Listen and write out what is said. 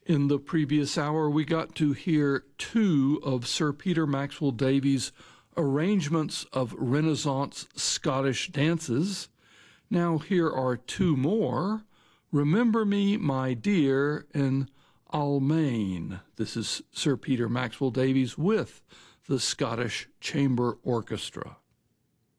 In the previous hour, we got to hear two of Sir Peter Maxwell Davies' arrangements of Renaissance Scottish dances. Now here are two more, Remember Me, My Dear, and Almain. This is Sir Peter Maxwell Davies with the Scottish Chamber Orchestra.